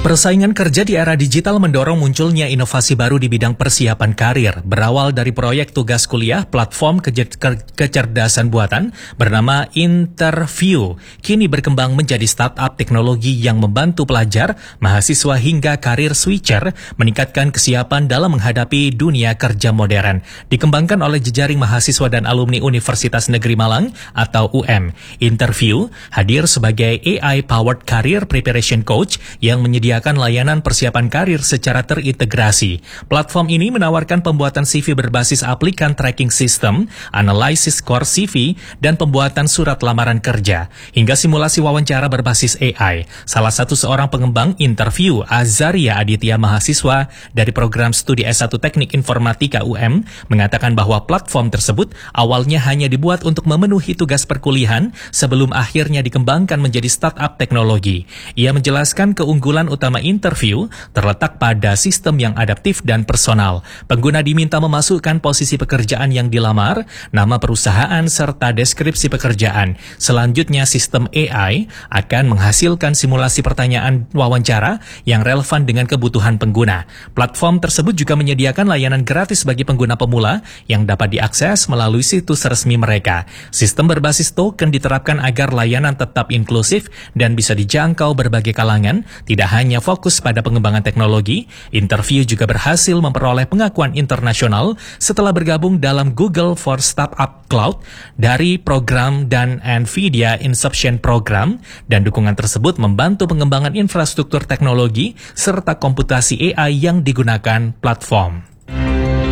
Persaingan kerja di era digital mendorong munculnya inovasi baru di bidang persiapan karir. Berawal dari proyek tugas kuliah platform kecerdasan buatan bernama Interview, kini berkembang menjadi startup teknologi yang membantu pelajar, mahasiswa hingga karir switcher meningkatkan kesiapan dalam menghadapi dunia kerja modern. Dikembangkan oleh jejaring mahasiswa dan alumni Universitas Negeri Malang atau UM. Interview hadir sebagai AI-powered career preparation coach yang menyediakan layanan persiapan karir secara terintegrasi. Platform ini menawarkan pembuatan CV berbasis aplikan tracking system, analisis core CV, dan pembuatan surat lamaran kerja, hingga simulasi wawancara berbasis AI. Salah satu seorang pengembang Interview, Azaria Aditya, mahasiswa dari program studi S1 Teknik Informatika UM, mengatakan bahwa platform tersebut awalnya hanya dibuat untuk memenuhi tugas perkuliahan sebelum akhirnya dikembangkan menjadi startup teknologi. Ia menjelaskan keunggulan utama Interview terletak pada sistem yang adaptif dan personal. Pengguna diminta memasukkan posisi pekerjaan yang dilamar, nama perusahaan, serta deskripsi pekerjaan. Selanjutnya, sistem AI akan menghasilkan simulasi pertanyaan wawancara yang relevan dengan kebutuhan pengguna. Platform tersebut juga menyediakan layanan gratis bagi pengguna pemula yang dapat diakses melalui situs resmi mereka. Sistem berbasis token diterapkan agar layanan tetap inklusif dan bisa dijangkau berbagai kalangan, tidak hanya fokus pada pengembangan teknologi. Interview juga berhasil memperoleh pengakuan internasional setelah bergabung dalam Google for Startup Cloud dari program dan NVIDIA Inception Program, dan dukungan tersebut membantu pengembangan infrastruktur teknologi serta komputasi AI yang digunakan platform.